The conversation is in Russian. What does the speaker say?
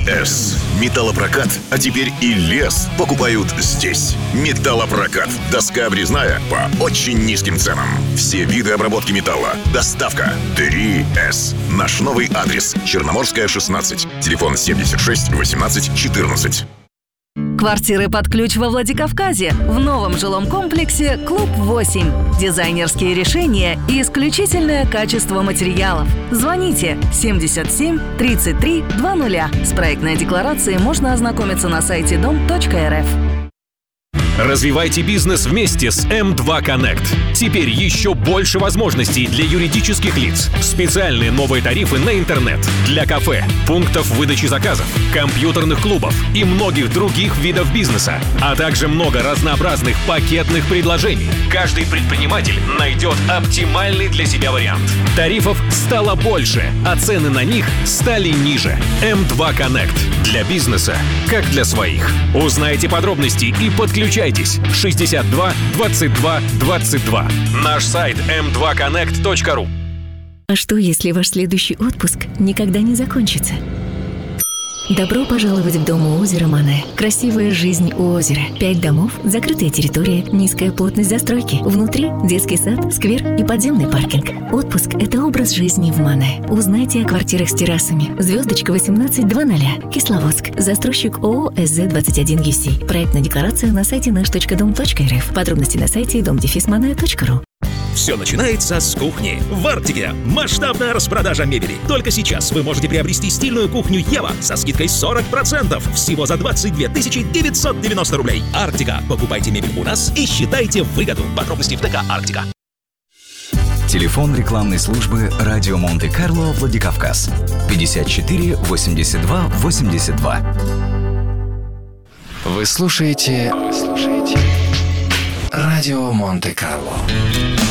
3S. Металлопрокат, а теперь и лес покупают здесь. Металлопрокат. Доска обрезная по очень низким ценам. Все виды обработки металла. Доставка. 3S. Наш новый адрес. Черноморская, 16. Телефон 76 18 14. Квартиры под ключ во Владикавказе. В новом жилом комплексе «Клуб 8». Дизайнерские решения и исключительное качество материалов. Звоните 77 33 20. С проектной декларацией можно ознакомиться на сайте дом.рф. Развивайте бизнес вместе с М2 Connect. Теперь еще больше возможностей для юридических лиц. Специальные новые тарифы на интернет, для кафе, пунктов выдачи заказов, компьютерных клубов и многих других видов бизнеса, а также много разнообразных пакетных предложений. Каждый предприниматель найдет оптимальный для себя вариант. Тарифов стало больше, а цены на них стали ниже. М2 Connect. Для бизнеса, как для своих. Узнайте подробности и подключайтесь. 62 22 22. Наш сайт m2connect.ru. А что, если ваш следующий отпуск никогда не закончится? Добро пожаловать в дом у озера Мане. Красивая жизнь у озера. 5 домов, закрытая территория, низкая плотность застройки. Внутри детский сад, сквер и подземный паркинг. Отпуск – это образ жизни в Мане. Узнайте о квартирах с террасами. Звездочка 1820. Кисловодск. Застройщик ООО СЗ-21ЮС. Проектная декларация на сайте наш.дом.рф. Подробности на сайте dom-mane.ru. Все начинается с кухни. В Арктике масштабная распродажа мебели. Только сейчас вы можете приобрести стильную кухню Ева со скидкой 40%. Всего за 22 990 рублей. Арктика. Покупайте мебель у нас и считайте выгоду. Подробности в ТК Арктика. Телефон рекламной службы «Радио Монте-Карло, Владикавказ» 54 82 82. Вы слушаете «Радио Монте-Карло».